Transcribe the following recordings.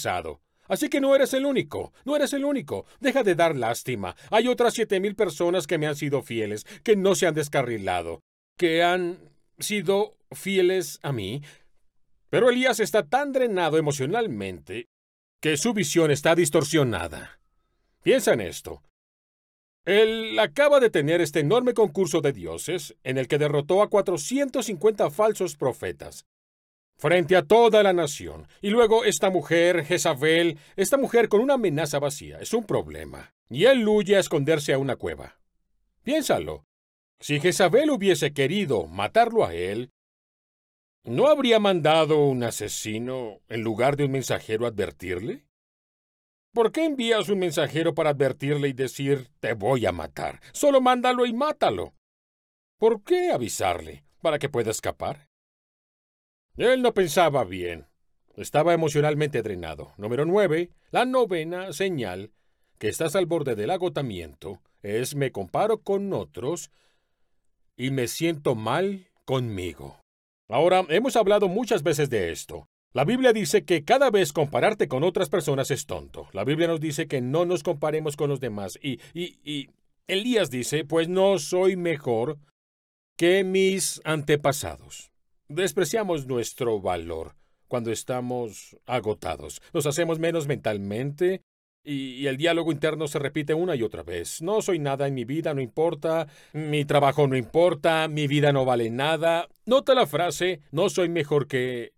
pasado. Así que no eres el único, no eres el único. Deja de dar lástima. Hay otras 7,000 personas que me han sido fieles, que no se han descarrilado, que han sido fieles a mí. Pero Elías está tan drenado emocionalmente que su visión está distorsionada. Piensa en esto. Él acaba de tener este enorme concurso de dioses en el que derrotó a 450 falsos profetas frente a toda la nación. Y luego esta mujer, Jezabel, esta mujer con una amenaza vacía, es un problema. Y él huye a esconderse a una cueva. Piénsalo. Si Jezabel hubiese querido matarlo a él, ¿no habría mandado un asesino en lugar de un mensajero a advertirle? ¿Por qué envías un mensajero para advertirle y decir, te voy a matar? Solo mándalo y mátalo. ¿Por qué avisarle? ¿Para que pueda escapar? Él no pensaba bien. Estaba emocionalmente drenado. Número 9. La novena señal, que estás al borde del agotamiento, es me comparo con otros y me siento mal conmigo. Ahora, hemos hablado muchas veces de esto. La Biblia dice que cada vez compararte con otras personas es tonto. La Biblia nos dice que no nos comparemos con los demás. Y Elías dice, pues no soy mejor que mis antepasados. Despreciamos nuestro valor cuando estamos agotados. Nos hacemos menos mentalmente y el diálogo interno se repite una y otra vez. No soy nada en mi vida, no importa. Mi trabajo no importa. Mi vida no vale nada. Nota la frase, no soy mejor que...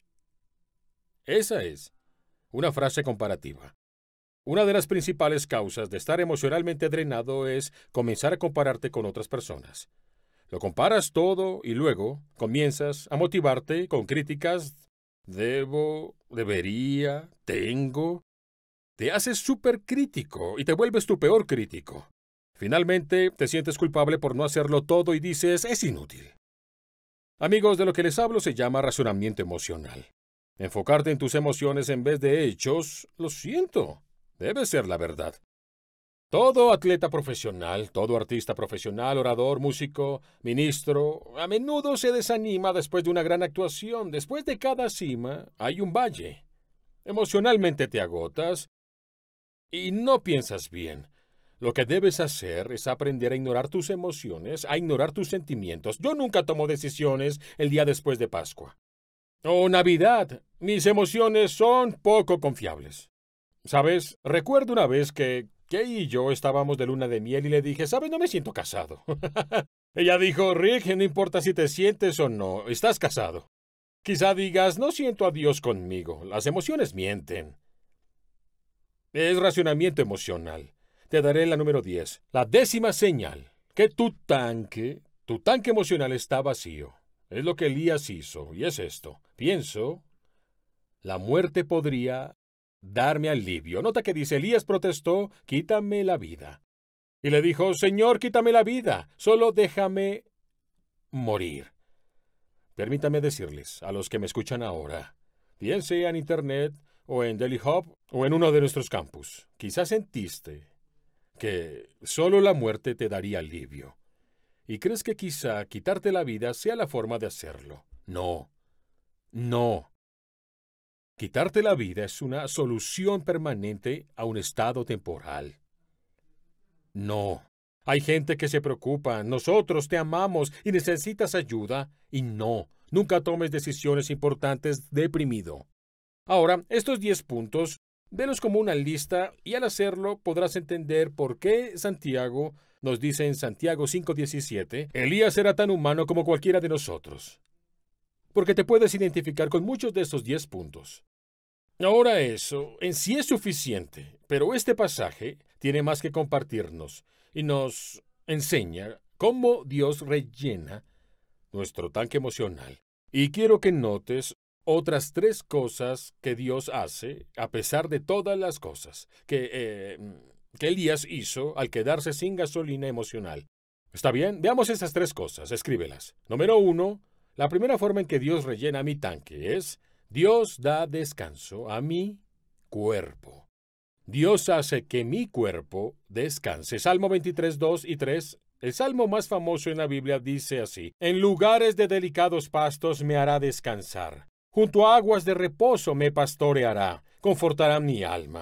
Esa es una frase comparativa. Una de las principales causas de estar emocionalmente drenado es comenzar a compararte con otras personas. Lo comparas todo y luego comienzas a motivarte con críticas. Debo, debería, tengo. Te haces súper crítico y te vuelves tu peor crítico. Finalmente te sientes culpable por no hacerlo todo y dices, es inútil. Amigos, de lo que les hablo se llama razonamiento emocional. Enfocarte en tus emociones en vez de hechos, lo siento, debe ser la verdad. Todo atleta profesional, todo artista profesional, orador, músico, ministro, a menudo se desanima después de una gran actuación. Después de cada cima hay un valle. Emocionalmente te agotas y no piensas bien. Lo que debes hacer es aprender a ignorar tus emociones, a ignorar tus sentimientos. Yo nunca tomo decisiones el día después de Pascua. O Navidad. Mis emociones son poco confiables. ¿Sabes? Recuerdo una vez que Kay y yo estábamos de luna de miel y le dije, ¿sabes? No me siento casado. Ella dijo, Rick, no importa si te sientes o no, estás casado. Quizá digas, no siento a Dios conmigo. Las emociones mienten. Es racionamiento emocional. Te daré la número 10. La 10ª señal, que tu tanque emocional está vacío. Es lo que Elías hizo, y es esto. Pienso, la muerte podría darme alivio. Nota que dice, Elías protestó, quítame la vida. Y le dijo, Señor, quítame la vida, solo déjame morir. Permítame decirles, a los que me escuchan ahora, bien sea en Internet, o en Daily Hub, o en uno de nuestros campus, quizás sentiste que solo la muerte te daría alivio. ¿Y crees que quizá quitarte la vida sea la forma de hacerlo? No. No. Quitarte la vida es una solución permanente a un estado temporal. No. Hay gente que se preocupa. Nosotros te amamos y necesitas ayuda. Y no. Nunca tomes decisiones importantes deprimido. Ahora, estos 10 puntos, velos como una lista y al hacerlo podrás entender por qué Santiago nos dice en Santiago 5:17, Elías era tan humano como cualquiera de nosotros. Porque te puedes identificar con muchos de estos 10 puntos. Ahora eso en sí es suficiente, pero este pasaje tiene más que compartirnos y nos enseña cómo Dios rellena nuestro tanque emocional. Y quiero que notes otras 3 cosas que Dios hace a pesar de todas las cosas que Elías hizo al quedarse sin gasolina emocional. ¿Está bien? Veamos esas 3 cosas, escríbelas. Número 1, la primera forma en que Dios rellena mi tanque es, Dios da descanso a mi cuerpo. Dios hace que mi cuerpo descanse. Salmo 23, 2 y 3. El salmo más famoso en la Biblia dice así, en lugares de delicados pastos me hará descansar. Junto a aguas de reposo me pastoreará. confortarán mi alma.